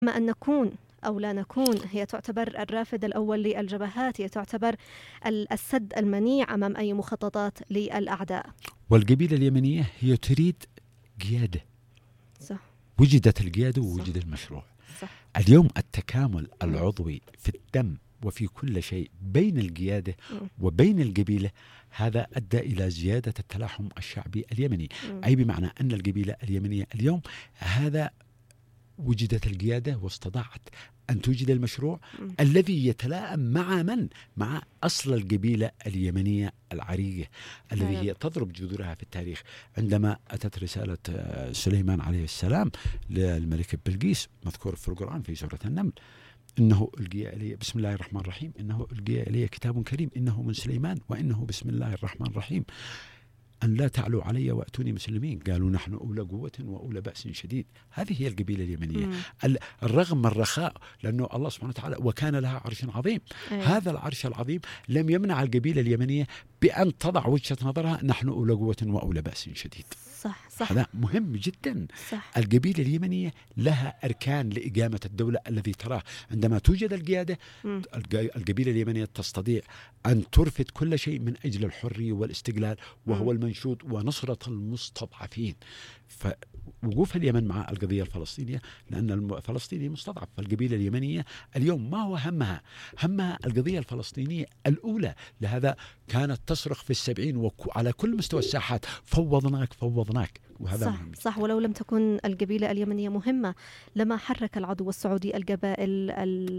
ما أن نكون أو لا نكون، هي تعتبر الرافد الأول للجبهات، هي تعتبر السد المنيع أمام أي مخططات للأعداء. والقبيلة اليمنية هي تريد قيادة، صح. وجدت القيادة ووجد المشروع. صح. اليوم التكامل العضوي في الدم وفي كل شيء بين القيادة وبين القبيلة، هذا أدى إلى زيادة التلاحم الشعبي اليمني. أي بمعنى أن القبيلة اليمنية اليوم هذا وجدت القيادة واستطاعت أن توجد المشروع الذي يتلائم مع من؟ مع أصل القبيلة اليمنية العريقة الذي هي تضرب جذورها في التاريخ. عندما أتت رسالة سليمان عليه السلام للملك بلقيس مذكور في القرآن في سورة النمل، إنه ألقي إلي بسم الله الرحمن الرحيم، إنه ألقي إلي كتاب كريم إنه من سليمان وإنه بسم الله الرحمن الرحيم أن لا تعلوا علي وأتوني مسلمين. قالوا نحن أولى قوة وأولى بأس شديد. هذه هي القبيلة اليمنية. الرغم من الرخاء، لأنه الله سبحانه وتعالى وكان لها عرش عظيم. هذا العرش العظيم لم يمنع القبيلة اليمنية بأن تضع وجهة نظرها نحن أولى قوة وأولى بأس شديد. صح. هذا مهم جدا. صح. القبيلة اليمنية لها أركان لإقامة الدولة الذي تراه. عندما توجد القيادة القبيلة اليمنية تستطيع أن ترفض كل شيء من أجل الحرية والاستقلال وهو المنشود ونصرة المستضعفين. فوقوف اليمن مع القضية الفلسطينية، لأن الفلسطيني مستضعف، فالقبيلة اليمنية اليوم ما هو همها القضية الفلسطينية الأولى. لهذا كانت تصرخ في 70 وعلى كل مستوى الساحات فوضناك. وهذا صح. ولو لم تكن القبيلة اليمنية مهمة لما حرك العدو السعودي القبائل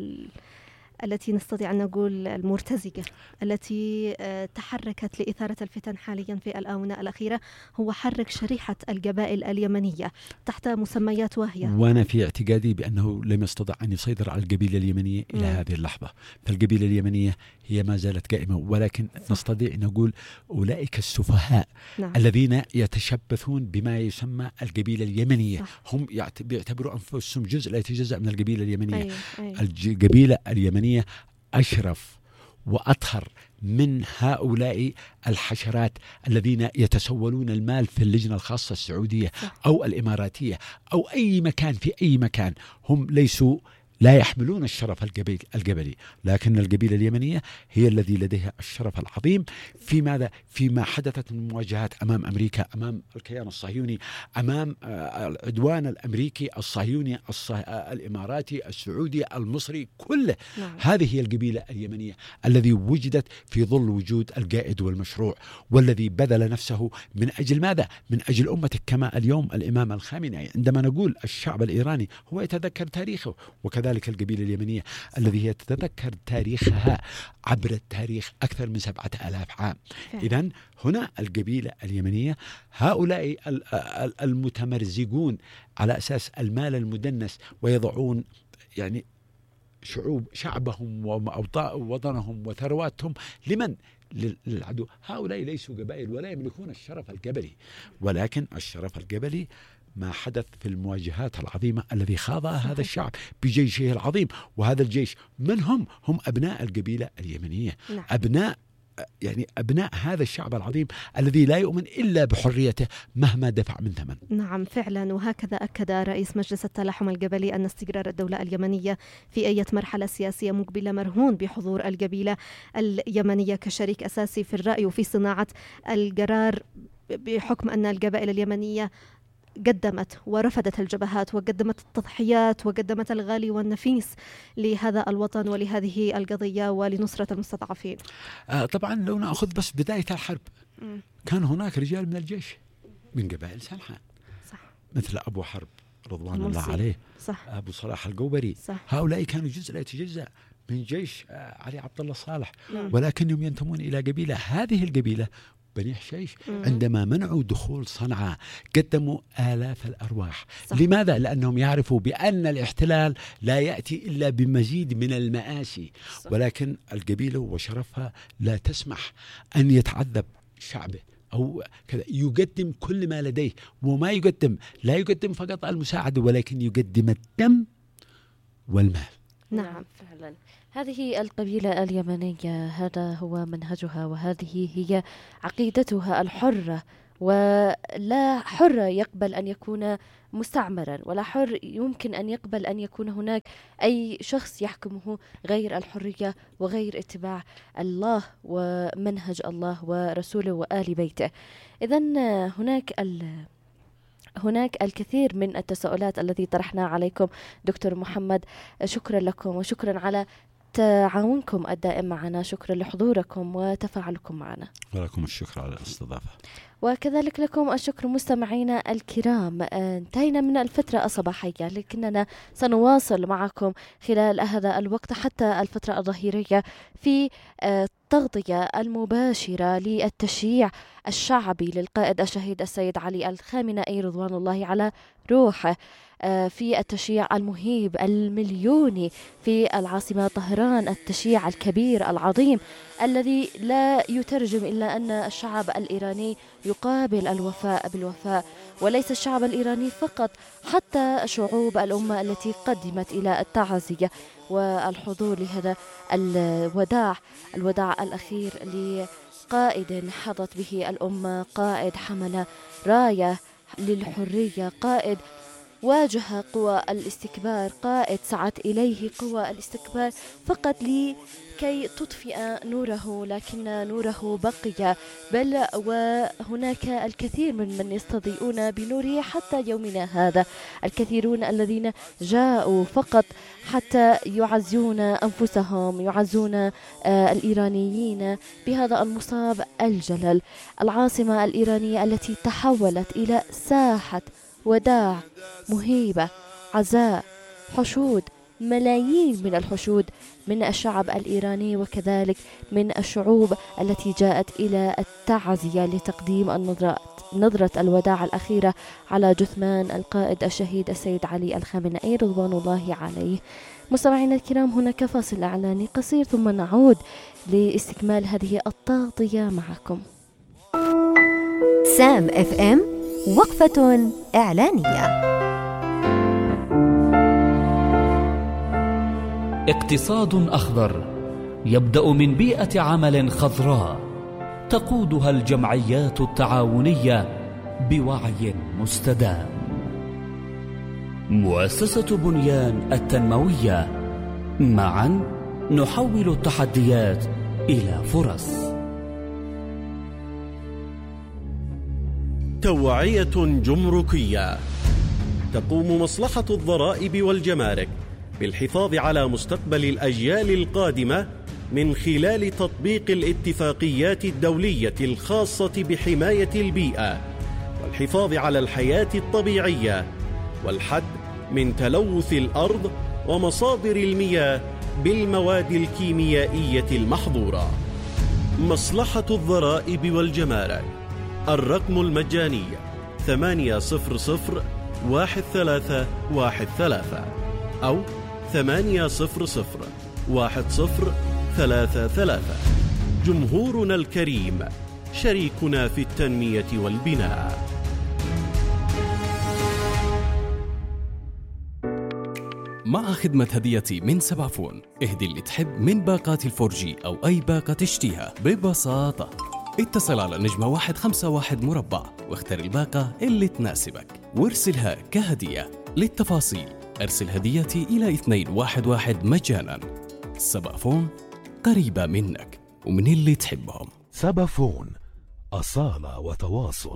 التي نستطيع أن نقول المرتزقة التي تحركت لإثارة الفتن حاليا في الآونة الأخيرة. هو حرك شريحة القبائل اليمنية تحت مسميات واهية. وأنا في اعتقادي بأنه لم يستطع أن يسيطر على القبيلة اليمنية إلى هذه اللحظة. فالقبيلة اليمنية هي ما زالت قائمة، ولكن نستطيع أن نقول أولئك السفهاء الذين يتشبثون بما يسمى القبيلة اليمنية هم يعتبروا أنفسهم جزء لا يتجزأ من القبيلة اليمنية. القبيلة اليمنية أشرف وأطهر من هؤلاء الحشرات الذين يتسولون المال في اللجنة الخاصة السعودية أو الإماراتية أو أي مكان. في أي مكان هم لا يحملون الشرف القبلي، لكن القبيلة اليمنية هي الذي لديها الشرف العظيم في ماذا؟ فيما حدثت من مواجهات أمام أمريكا، أمام الكيان الصهيوني، أمام العدوان الأمريكي الصهيوني الإماراتي السعودي المصري كله. هذه هي القبيلة اليمنية الذي وجدت في ظل وجود القائد والمشروع، والذي بذل نفسه من أجل ماذا؟ من أجل أمته. كما اليوم الإمام الخامنئي عندما نقول الشعب الإيراني هو يتذكر تاريخه، وكذلك القبيلة اليمنية الذي هي تتذكر تاريخها عبر التاريخ أكثر من 7000 عام. إذن هنا القبيلة اليمنية هؤلاء المتمرزقون على أساس المال المدنس ويضعون يعني شعبهم ووطنهم وثرواتهم لمن؟ للعدو. هؤلاء ليسوا قبائل ولا يملكون الشرف القبلي، ولكن الشرف القبلي ما حدث في المواجهات العظيمة الذي خاضها هذا الشعب بجيشه العظيم. وهذا الجيش من هم أبناء القبيلة اليمنية. أبناء هذا الشعب العظيم الذي لا يؤمن إلا بحريته مهما دفع من ثمن. نعم فعلا. وهكذا أكد رئيس مجلس التلاحم القبلي أن استقرار الدولة اليمنية في أي مرحلة سياسية مقبلة مرهون بحضور القبيلة اليمنية كشريك أساسي في الرأي وفي صناعة القرار، بحكم أن القبائل اليمنية قدمت ورفضت الجبهات وقدمت التضحيات وقدمت الغالي والنفيس لهذا الوطن ولهذه القضية ولنصرة المستضعفين. طبعا لو نأخذ بس بداية الحرب كان هناك رجال من الجيش من قبائل سانحة، مثل أبو حرب رضوان الله عليه، أبو صلاح القوبري. هؤلاء كانوا جزء لا يتجزأ من جيش علي عبد الله صالح، ولكنهم ينتمون إلى قبيلة. هذه القبيلة بني حشيش عندما منعوا دخول صنعاء قدموا آلاف الأرواح. لماذا؟ لأنهم يعرفوا بأن الاحتلال لا يأتي إلا بمزيد من المآسي، ولكن القبيلة وشرفها لا تسمح أن يتعذب شعبه أو كذا. يقدم كل ما لديه، وما يقدم لا يقدم فقط المساعدة ولكن يقدم الدم والمال. نعم فعلا. هذه القبيلة اليمنية هذا هو منهجها، وهذه هي عقيدتها الحرة ولا حر يقبل أن يكون مستعمرا، ولا حر يمكن أن يقبل أن يكون هناك أي شخص يحكمه غير الحرية وغير اتباع الله ومنهج الله ورسوله وآل بيته. إذن هناك الكثير من التساؤلات التي طرحناها عليكم دكتور محمد. شكرا لكم وشكرا على تعاونكم الدائم معنا، شكرا لحضوركم وتفاعلكم معنا. ولكم الشكر على الاستضافة، وكذلك لكم الشكر مستمعينا الكرام. انتهينا من الفترة الصباحية، لكننا سنواصل معكم خلال هذا الوقت حتى الفترة الظهيرية في التغطية المباشرة للتشييع الشعبي للقائد الشهيد السيد علي الخامنئي رضوان الله على روحه، في التشييع المهيب المليوني في العاصمة طهران، التشييع الكبير العظيم الذي لا يترجم إلا أن الشعب الإيراني يقابل الوفاء بالوفاء، وليس الشعب الإيراني فقط، حتى شعوب الأمة التي قدمت إلى التعزية والحضور لهذا الوداع الأخير لقائد حظت به الأمة، قائد حمل راية للحرية، قائد واجه قوى الاستكبار، قائد سعت إليه قوى الاستكبار فقط لكي تطفئ نوره، لكن نوره بقي، بل وهناك الكثير من يستضيئون بنوره حتى يومنا هذا، الكثيرون الذين جاءوا فقط حتى يعزون أنفسهم، يعزون الإيرانيين بهذا المصاب الجلل. العاصمة الإيرانية التي تحولت إلى ساحة وداع مهيبة، عزاء، حشود، ملايين من الحشود من الشعب الإيراني وكذلك من الشعوب التي جاءت إلى التعزية لتقديم نظرة الوداع الأخيرة على جثمان القائد الشهيد السيد علي الخامنئي رضوان الله عليه. مستمعينا الكرام، هناك فاصل إعلاني قصير ثم نعود لاستكمال هذه التغطية معكم. سام اف ام وقفة إعلانية. اقتصاد أخضر يبدأ من بيئة عمل خضراء تقودها الجمعيات التعاونية بوعي مستدام. مؤسسة بنيان التنموية، معا نحول التحديات إلى فرص. توعية جمركية. تقوم مصلحة الضرائب والجمارك بالحفاظ على مستقبل الأجيال القادمة من خلال تطبيق الاتفاقيات الدولية الخاصة بحماية البيئة والحفاظ على الحياة الطبيعية والحد من تلوث الأرض ومصادر المياه بالمواد الكيميائية المحظورة. مصلحة الضرائب والجمارك، الرقم المجاني 800-1313 أو 800-1033. جمهورنا الكريم شريكنا في التنمية والبناء. مع خدمة هديتي من سبعفون، اهدي اللي تحب من باقات الفورجي أو أي باقة تشتيها ببساطة. اتصل على نجمة 151 مربع واختر الباقة اللي تناسبك وارسلها كهدية. للتفاصيل ارسل هديتي إلى 211 مجانا. سبعفون، قريبة منك ومن اللي تحبهم. سبعفون، أصالة وتواصل.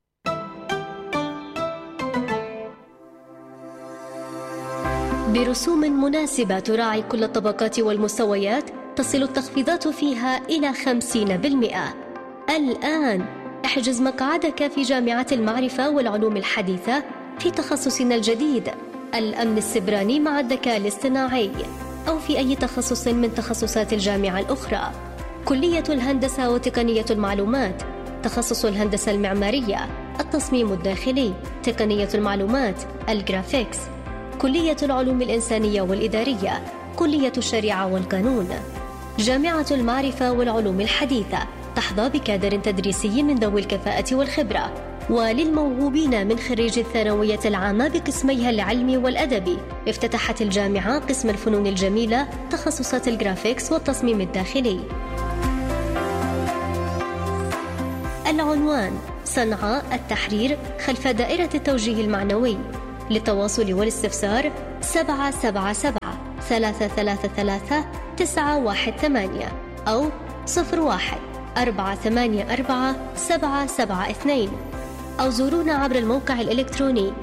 برسوم مناسبة تراعي كل الطبقات والمستويات، تصل التخفيضات فيها إلى 50%. الآن احجز مقعدك في جامعة المعرفة والعلوم الحديثة في تخصصنا الجديد الأمن السبراني مع الذكاء الاصطناعي، أو في أي تخصص من تخصصات الجامعة الأخرى. كلية الهندسة وتقنية المعلومات، تخصص الهندسة المعمارية، التصميم الداخلي، تقنية المعلومات، الجرافيكس، كلية العلوم الإنسانية والإدارية، كلية الشريعة والقانون. جامعة المعرفة والعلوم الحديثة تحظى بكادر تدريسي من ذوي الكفاءة والخبرة. وللموهوبين من خريج الثانوية العامة بقسميها العلمي والأدبي، افتتحت الجامعة قسم الفنون الجميلة، تخصصات الجرافيكس والتصميم الداخلي. العنوان صنعاء التحرير خلف دائرة التوجيه المعنوي. للتواصل والاستفسار 777 333 918 أو 01 484 772 أو زورونا عبر الموقع الإلكتروني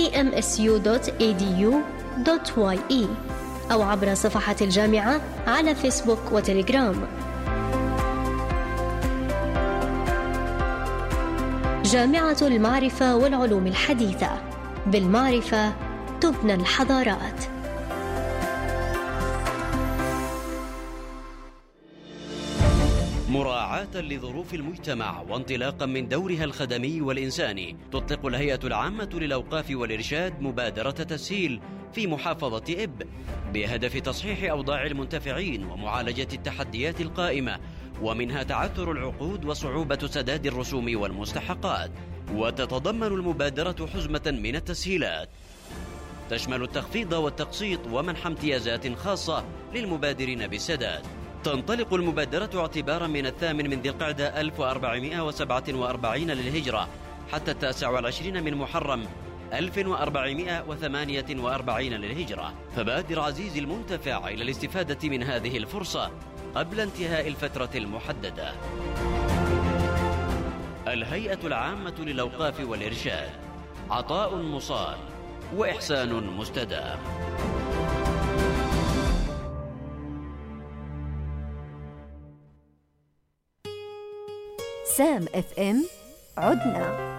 kmsu.edu.ye أو عبر صفحة الجامعة على فيسبوك وتليجرام. جامعة المعرفة والعلوم الحديثة، بالمعرفة تبنى الحضارات. مراعاة لظروف المجتمع وانطلاقا من دورها الخدمي والإنساني، تطلق الهيئة العامة للأوقاف والإرشاد مبادرة تسهيل في محافظة إب بهدف تصحيح أوضاع المنتفعين ومعالجة التحديات القائمة، ومنها تعثر العقود وصعوبة سداد الرسوم والمستحقات. وتتضمن المبادرة حزمة من التسهيلات تشمل التخفيض والتقسيط ومنح امتيازات خاصة للمبادرين بالسداد. تنطلق المبادرة اعتبارا من 8 ذي القعدة 1447 للهجرة حتى 29 من محرم 1448 للهجرة. فبادر عزيزي المنتفع إلى الاستفادة من هذه الفرصة قبل انتهاء الفترة المحددة. الهيئة العامة للأوقاف والإرشاد، عطاء مصال وإحسان مستدام. سام FM عدنا.